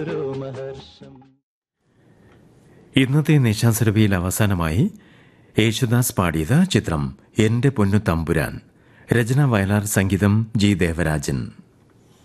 ഇന്നത്തെ നിശാസുരഭിയിൽ അവസാനമായി യേശുദാസ് പാടിയത് ചിത്രം എൻ്റെ പൊന്നു തമ്പുരാൻ. രചന വയലാർ, സംഗീതം ജി ദേവരാജൻ.